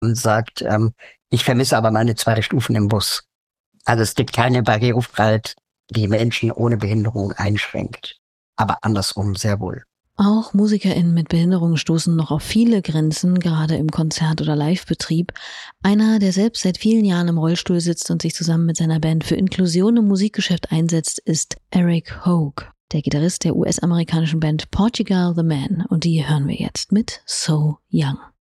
und sagt, ich vermisse aber meine 2 Stufen im Bus. Also es gibt keine Barrierefreiheit, die Menschen ohne Behinderung einschränkt. Aber andersrum sehr wohl. Auch MusikerInnen mit Behinderungen stoßen noch auf viele Grenzen, gerade im Konzert- oder Livebetrieb. Einer, der selbst seit vielen Jahren im Rollstuhl sitzt und sich zusammen mit seiner Band für Inklusion im Musikgeschäft einsetzt, ist Eric Hogue, der Gitarrist der US-amerikanischen Band Portugal the Man. Und die hören wir jetzt mit So Young.